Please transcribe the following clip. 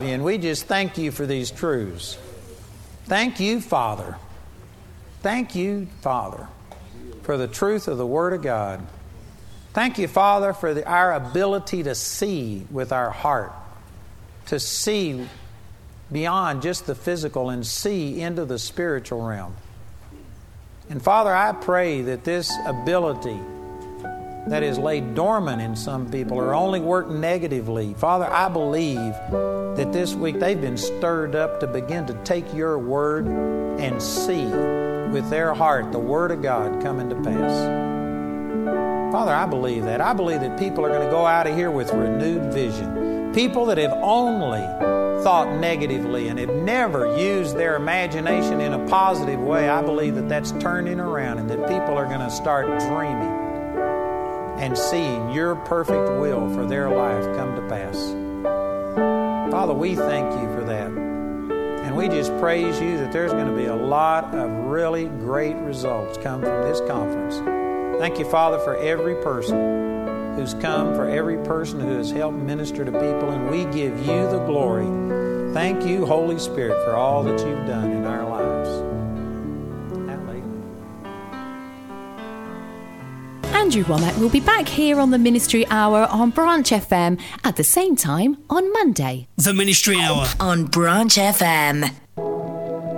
you? And we just thank you for these truths. Thank you, Father. Thank you, Father, for the truth of the Word of God. Thank you, Father, for our ability to see with our heart, to see beyond just the physical and see into the spiritual realm. And Father, I pray that this ability that is laid dormant in some people or only work negatively, Father, I believe that this week they've been stirred up to begin to take your word and see with their heart the Word of God coming to pass. Father, I believe that. I believe that people are going to go out of here with renewed vision. People that have only thought negatively and have never used their imagination in a positive way, I believe that that's turning around and that people are going to start dreaming and seeing your perfect will for their life come to pass. Father, we thank you for that. And we just praise you that there's going to be a lot of really great results come from this conference. Thank you, Father, for every person who's come, for every person who has helped minister to people, and we give you the glory. Thank you, Holy Spirit, for all that you've done in our lives. Andrew Womack will be back here on the Ministry Hour on Branch FM at the same time on Monday. The Ministry Hour on Branch FM.